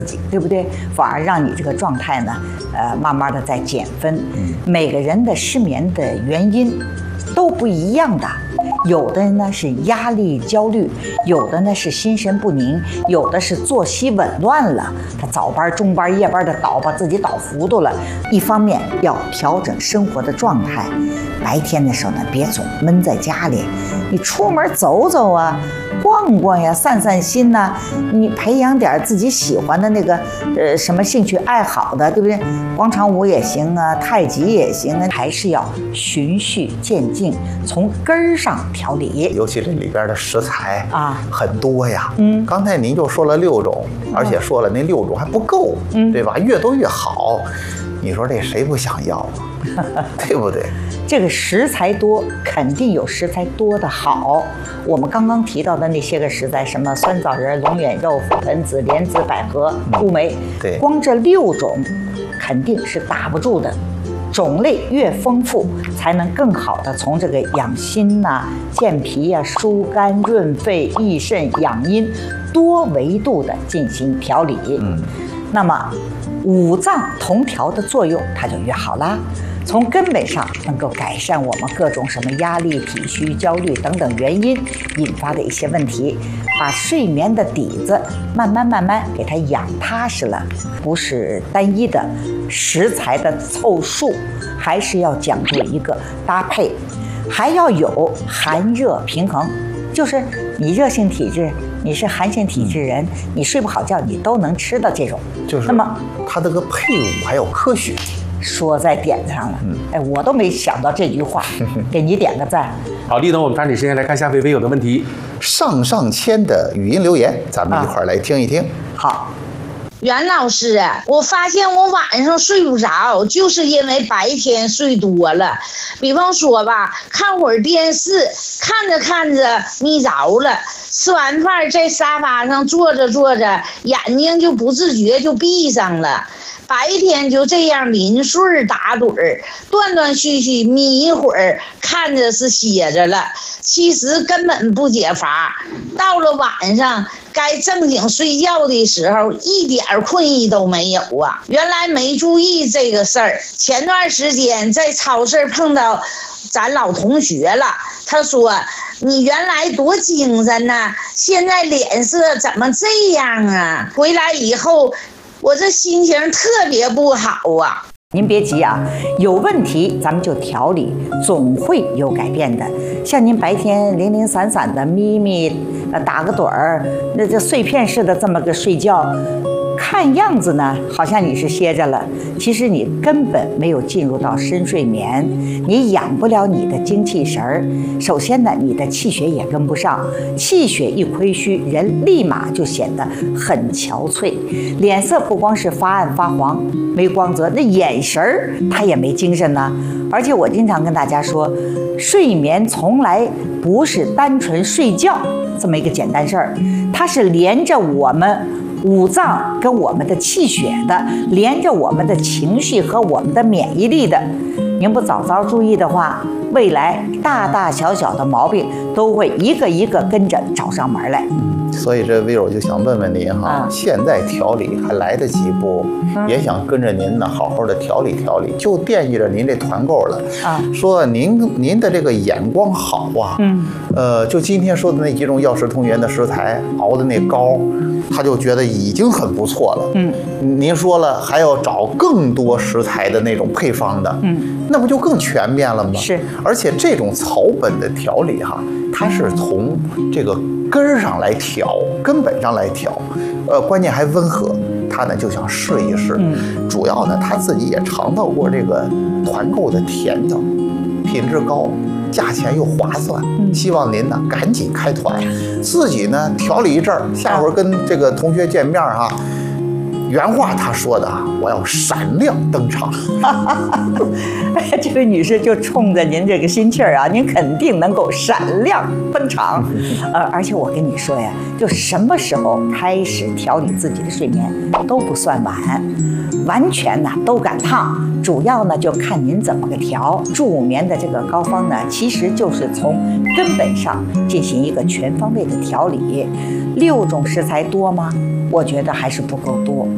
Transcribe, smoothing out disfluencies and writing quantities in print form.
对不对？反而让你这个状态呢，慢慢的在减分。每个人的失眠的原因都不一样的。有的呢是压力焦虑，有的呢是心神不宁，有的是作息紊乱了，他早班中班夜班的倒，把自己倒糊涂了。一方面要调整生活的状态，白天的时候呢别总闷在家里，你出门走走啊，逛逛呀，散散心呐，你培养点自己喜欢的那个什么兴趣爱好的，对不对？广场舞也行啊，太极也行啊，还是要循序渐进，从根儿上调理。 尤其这里边的食材啊很多呀。刚才您就说了6种，而且说了那6种还不够，对吧？越多越好。你说这谁不想要啊？对不对？ 这个食材多，肯定有食材多的好。我们刚刚提到的那些个食材，什么酸枣仁、龙眼肉、覆盆子、莲子、百合、乌梅， 对， 光这6种肯定是打不住的。种类越丰富，才能更好的从这个养心呐、健脾呀、疏肝润肺、益肾养阴多维度的进行调理。那么五脏同调的作用它就越好啦。从根本上能够改善我们各种什么压力、体虚、焦虑等等原因引发的一些问题，把睡眠的底子慢慢给它养踏实了。不是单一的食材的凑数，还是要讲究一个搭配，还要有寒热平衡。就是你热性体质，你是寒性体质人，你睡不好觉，你都能吃到这种。 就是那么它这个配伍还有科学。 说在点子上了，我都没想到这句话，给你点个赞。 好，立冬，我们抓紧时间来看下微微有的问题。 上千的语音留言，咱们一块儿来听一听。 好。 袁老师，我发现我晚上睡不着，就是因为白天睡多了。比方说吧，看会儿电视，看着看着迷着了，吃完饭在沙发上坐着坐着，眼睛就不自觉就闭上了。白天就这样临睡打盹儿，断断续续眯一会儿，看着是歇着了，其实根本不解乏。到了晚上该正经睡觉的时候，一点困意都没有啊！原来没注意这个事儿。前段时间在超市碰到咱老同学了，他说：“你原来多精神呐，现在脸色怎么这样啊？”回来以后，我这心情特别不好啊。 您别急啊，有问题咱们就调理，总会有改变的。像您白天零零散散的眯眯，打个盹儿，那这碎片式的这么个睡觉，看样子呢好像你是歇着了，其实你根本没有进入到深睡眠，你养不了你的精气神儿。首先呢，你的气血也跟不上，气血一亏虚，人立马就显得很憔悴，脸色不光是发暗发黄没光泽，那眼神儿他也没精神呢。而且我经常跟大家说，睡眠从来不是单纯睡觉这么一个简单事儿，它是连着我们五脏跟我们的气血的，连着我们的情绪和我们的免疫力的。您不早早注意的话，未来大大小小的毛病都会一个一个跟着找上门来。 所以这微友就想问问您哈，现在调理还来得及不？也想跟着您呢，好好的调理调理，就惦记着您这团购了说您的这个眼光好啊，就今天说的那几种药食同源的食材熬的那膏，他就觉得已经很不错了。您说了还要找更多食材的那种配方的，那不就更全面了吗？ 是， 而且这种草本的调理哈，它是从这个根儿上来调，根本上来调，关键还温和。他呢就想试一试，主要呢他自己也尝到过这个团购的甜头，品质高，价钱又划算，希望您呢赶紧开团，自己呢调理一阵儿，下回跟这个同学见面哈。原话他说的啊，我要闪亮登场。 这位女士就冲着您这个心气儿啊，您肯定能够闪亮登场。而且我跟你说呀，就什么时候开始调理自己的睡眠都不算晚，完全呢都赶趟。主要呢就看您怎么个调。助眠的这个膏方呢，其实就是从根本上进行一个全方位的调理。6种食材多吗？我觉得还是不够多。